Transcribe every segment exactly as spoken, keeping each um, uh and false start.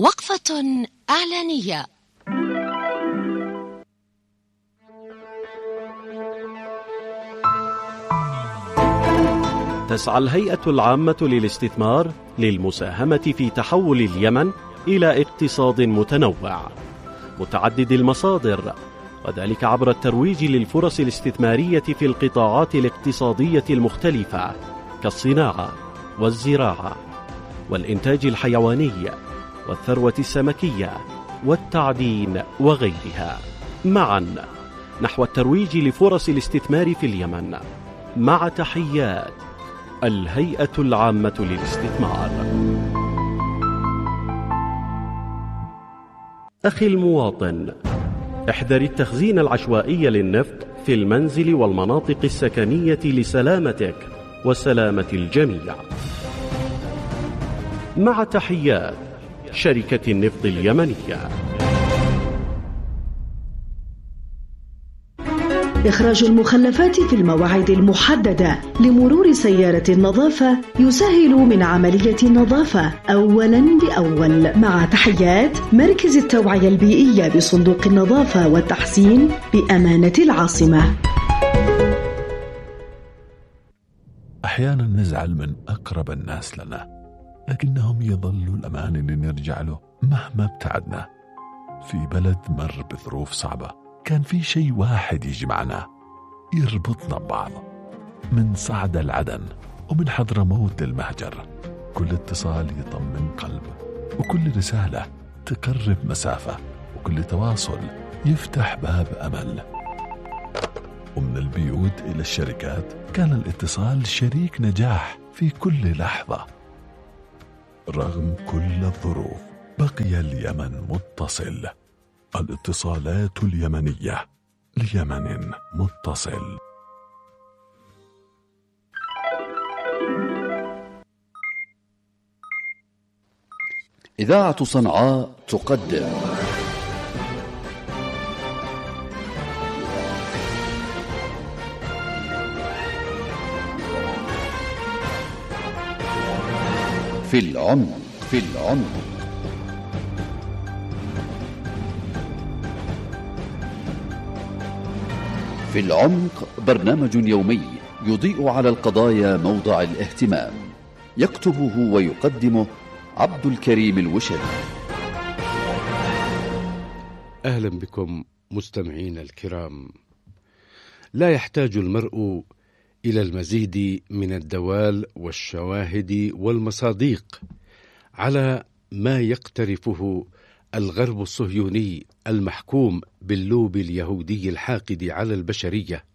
وقفة إعلانية. تسعى الهيئة العامة للاستثمار للمساهمة في تحول اليمن إلى اقتصاد متنوع متعدد المصادر، وذلك عبر الترويج للفرص الاستثمارية في القطاعات الاقتصادية المختلفة كالصناعة والزراعة والإنتاج الحيواني والثروة السمكية والتعدين وغيرها، معا نحو الترويج لفرص الاستثمار في اليمن، مع تحيات الهيئة العامة للاستثمار. أخي المواطن، احذر التخزين العشوائي للنفط في المنزل والمناطق السكنية لسلامتك وسلامة الجميع. مع تحيات شركة النفط اليمنية. إخراج المخلفات في المواعيد المحددة لمرور سيارة النظافة يسهل من عملية النظافة أولاً بأول. مع تحيات مركز التوعية البيئية بصندوق النظافة والتحسين بأمانة العاصمة. أحياناً نزعل من أقرب الناس لنا، لكنهم يظلوا الأمان اللي نرجع له مهما ابتعدنا. في بلد مر بظروف صعبة كان في شيء واحد يجمعنا يربطنا ببعض، من صعد العدن ومن حضرموت للمهجر. كل اتصال يطمن قلب، وكل رسالة تقرب مسافة، وكل تواصل يفتح باب أمل. ومن البيوت إلى الشركات كان الاتصال شريك نجاح في كل لحظة. رغم كل الظروف بقي اليمن متصل. الاتصالات اليمنية، ليمن متصل. إذاعة صنعاء تقدم في العمق في العمق في العمق، برنامج يومي يضيء على القضايا موضع الاهتمام، يكتبه ويقدمه عبد الكريم الوشري. أهلا بكم مستمعين الكرام. لا يحتاج المرء إلى المزيد من الدوال والشواهد والمصادق على ما يقترفه الغرب الصهيوني المحكوم باللوب اليهودي الحاقد على البشرية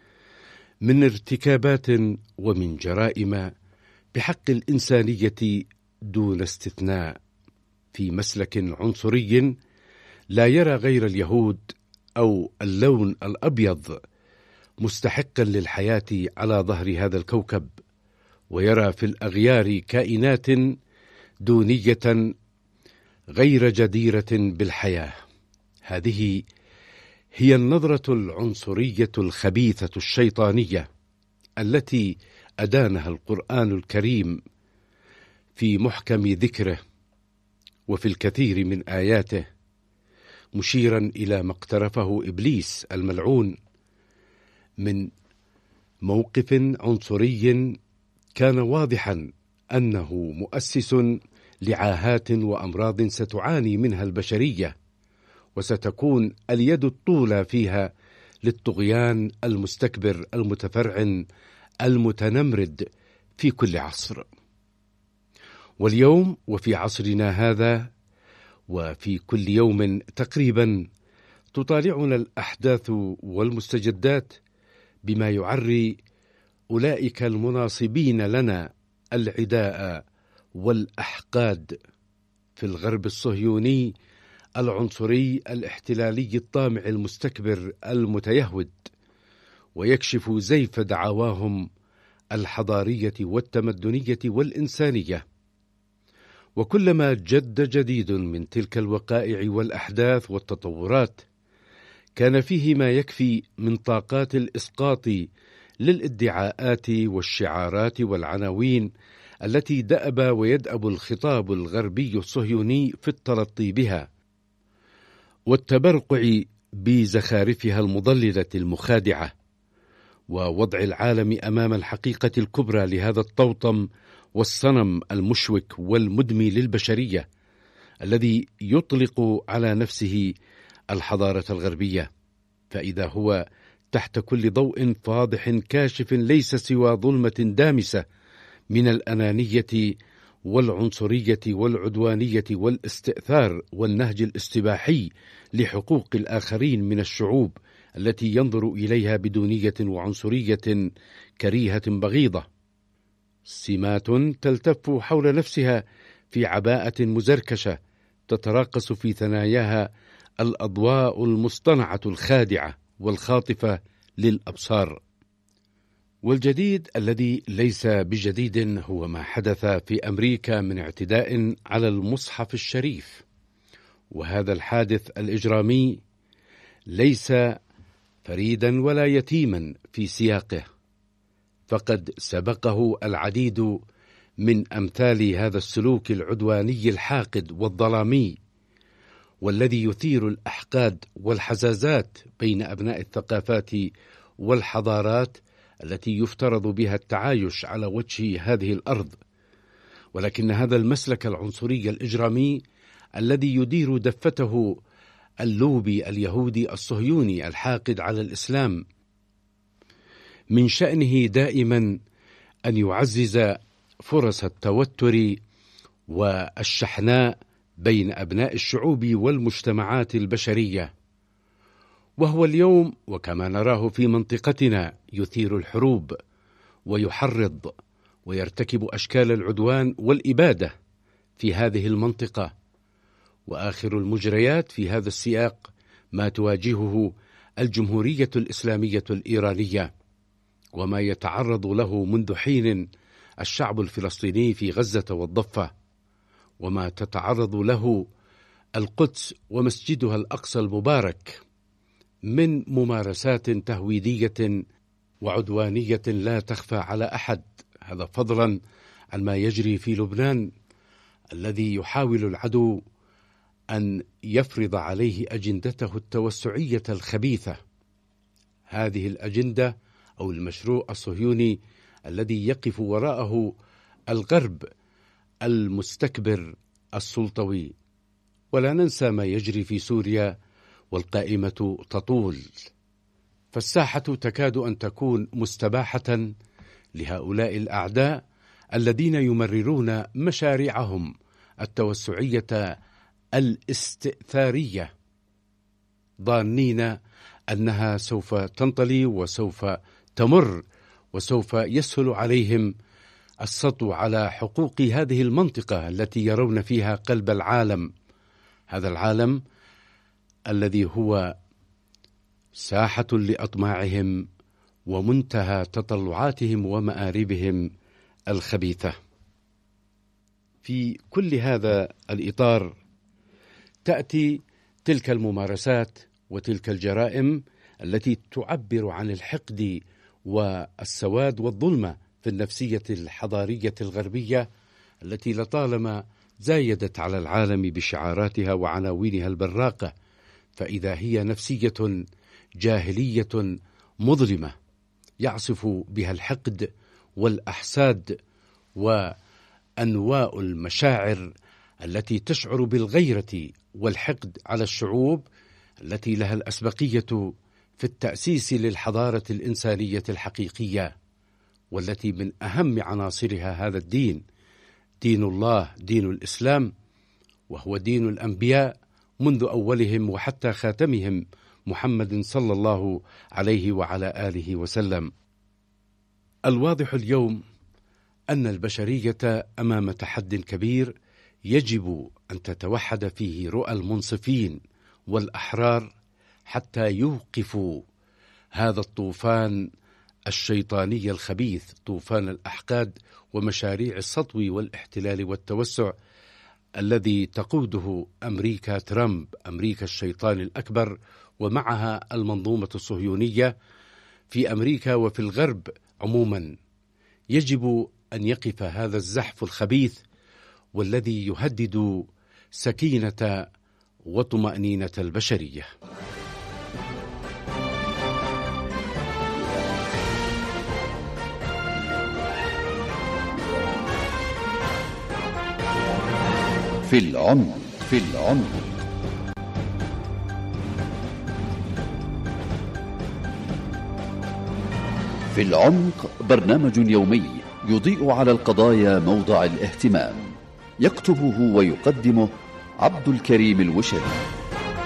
من ارتكابات ومن جرائم بحق الإنسانية دون استثناء، في مسلك عنصري لا يرى غير اليهود أو اللون الأبيض مستحقا للحياة على ظهر هذا الكوكب، ويرى في الأغيار كائنات دونية غير جديرة بالحياة. هذه هي النظرة العنصرية الخبيثة الشيطانية التي أدانها القرآن الكريم في محكم ذكره وفي الكثير من آياته، مشيرا إلى ما اقترفه إبليس الملعون من موقف عنصري كان واضحا أنه مؤسس لعاهات وأمراض ستعاني منها البشرية، وستكون اليد الطولى فيها للطغيان المستكبر المتفرعن المتنمرد في كل عصر. واليوم وفي عصرنا هذا وفي كل يوم تقريبا تطالعنا الأحداث والمستجدات بما يعري أولئك المناصبين لنا العداء والأحقاد في الغرب الصهيوني العنصري الاحتلالي الطامع المستكبر المتيهود، ويكشف زيف دعواهم الحضارية والتمدنية والإنسانية. وكلما جد جديد من تلك الوقائع والأحداث والتطورات كان فيه ما يكفي من طاقات الإسقاط للادعاءات والشعارات والعناوين التي دأب ويدأب الخطاب الغربي الصهيوني في التلطي بها والتبرقع بزخارفها المضللة المخادعة، ووضع العالم أمام الحقيقة الكبرى لهذا الطوطم والصنم المشوك والمدمي للبشرية الذي يطلق على نفسه الحضارة الغربية، فإذا هو تحت كل ضوء فاضح كاشف ليس سوى ظلمة دامسة من الأنانية والعنصرية والعدوانية والاستئثار والنهج الاستباحي لحقوق الآخرين من الشعوب التي ينظر إليها بدونية وعنصرية كريهة بغيضة، سمات تلتف حول نفسها في عباءة مزركشة تتراقص في ثناياها الأضواء المصطنعة الخادعة والخاطفة للأبصار. والجديد الذي ليس بجديد هو ما حدث في أمريكا من اعتداء على المصحف الشريف، وهذا الحادث الإجرامي ليس فريدا ولا يتيما في سياقه، فقد سبقه العديد من أمثال هذا السلوك العدواني الحاقد والظلامي، والذي يثير الأحقاد والحزازات بين أبناء الثقافات والحضارات التي يفترض بها التعايش على وجه هذه الأرض. ولكن هذا المسلك العنصري الإجرامي الذي يدير دفته اللوبي اليهودي الصهيوني الحاقد على الإسلام من شأنه دائما أن يعزز فرص التوتر والشحناء بين أبناء الشعوب والمجتمعات البشرية، وهو اليوم وكما نراه في منطقتنا يثير الحروب ويحرض ويرتكب أشكال العدوان والإبادة في هذه المنطقة. وآخر المجريات في هذا السياق ما تواجهه الجمهورية الإسلامية الإيرانية وما يتعرض له منذ حين الشعب الفلسطيني في غزة والضفة، وما تتعرض له القدس ومسجدها الأقصى المبارك من ممارسات تهويدية وعدوانية لا تخفى على أحد، هذا فضلا عن ما يجري في لبنان الذي يحاول العدو أن يفرض عليه أجندته التوسعية الخبيثة. هذه الأجندة أو المشروع الصهيوني الذي يقف وراءه الغرب المستكبر السلطوي. ولا ننسى ما يجري في سوريا والقائمة تطول، فالساحة تكاد أن تكون مستباحة لهؤلاء الأعداء الذين يمررون مشاريعهم التوسعية الاستئثارية ظانين أنها سوف تنطلي وسوف تمر وسوف يسهل عليهم السطو على حقوق هذه المنطقة التي يرون فيها قلب العالم، هذا العالم الذي هو ساحة لأطماعهم ومنتهى تطلعاتهم ومآربهم الخبيثة. في كل هذا الإطار تأتي تلك الممارسات وتلك الجرائم التي تعبر عن الحقد والسواد والظلمة في النفسية الحضارية الغربية التي لطالما زايدت على العالم بشعاراتها وعناوينها البراقة، فإذا هي نفسية جاهلية مظلمة يعصف بها الحقد والأحساد وأنواء المشاعر التي تشعر بالغيرة والحقد على الشعوب التي لها الأسبقية في التأسيس للحضارة الإنسانية الحقيقية، والتي من أهم عناصرها هذا الدين، دين الله، دين الإسلام، وهو دين الأنبياء منذ أولهم وحتى خاتمهم محمد صلى الله عليه وعلى آله وسلم. الواضح اليوم أن البشرية أمام تحد كبير يجب أن تتوحد فيه رؤى المنصفين والأحرار حتى يوقفوا هذا الطوفان الشيطاني الخبيث، طوفان الأحقاد ومشاريع السطو والاحتلال والتوسع الذي تقوده أمريكا ترامب، أمريكا الشيطان الأكبر، ومعها المنظومة الصهيونية في أمريكا وفي الغرب عموما. يجب أن يقف هذا الزحف الخبيث والذي يهدد سكينة وطمأنينة البشرية. في العمق في العمق في العمق برنامج يومي يضيء على القضايا موضع الاهتمام، يكتبه ويقدمه عبد الكريم الوشري.